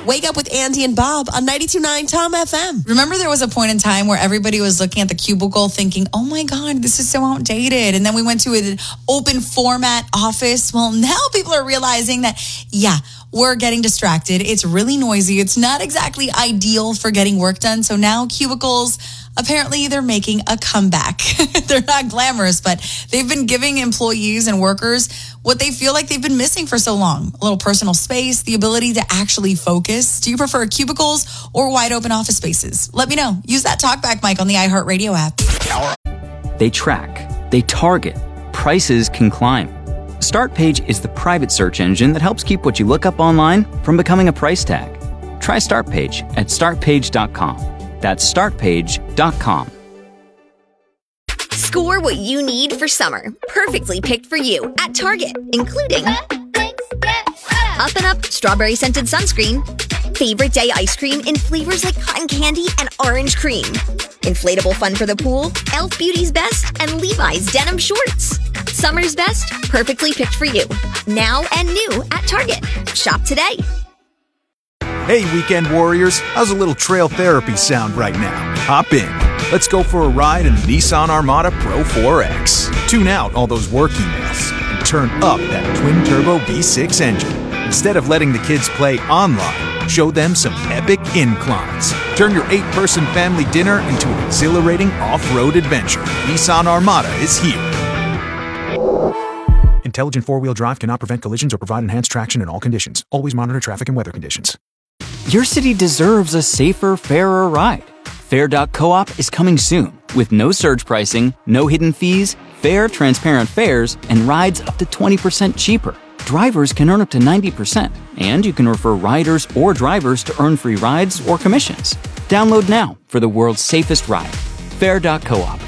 Wake Up with Andy and Bob on 92.9 Tom FM. Remember there was a point in time where everybody was looking at the cubicle thinking, oh my God, this is so outdated. And then we went to an open format office. Well, now people are realizing that, we're getting distracted. It's really noisy. It's not exactly ideal for getting work done. So now cubicles, apparently they're making a comeback. They're not glamorous, but they've been giving employees and workers what they feel like they've been missing for so long. A little personal space, the ability to actually focus. Do you prefer cubicles or wide open office spaces? Let me know. Use that talkback mic on the iHeartRadio app. They track, they target, prices can climb. StartPage is the private search engine that helps keep what you look up online from becoming a price tag. Try StartPage at startpage.com. That's startpage.com. Score what you need for summer. Perfectly picked for you at Target, including Up and Up Strawberry Scented Sunscreen, Favorite Day Ice Cream in flavors like cotton candy and orange cream, Inflatable Fun for the Pool, Elf Beauty's Best, and Levi's Denim Shorts. Summer's best, perfectly picked for you. Now and new at Target. Shop today. Hey, weekend warriors, how's a little trail therapy sound right now? Hop in. Let's go for a ride in the Nissan Armada Pro 4X. Tune out all those work emails and turn up that twin-turbo V6 engine. Instead of letting the kids play online, show them some epic inclines. Turn your 8-person family dinner into an exhilarating off-road adventure. Nissan Armada is here. Intelligent four-wheel drive cannot prevent collisions or provide enhanced traction in all conditions. Always monitor traffic and weather conditions. Your city deserves a safer, fairer ride. Fair.coop is coming soon with no surge pricing, no hidden fees, fair, transparent fares, and rides up to 20% cheaper. Drivers can earn up to 90%, and you can refer riders or drivers to earn free rides or commissions. Download now for the world's safest ride. Fair.coop.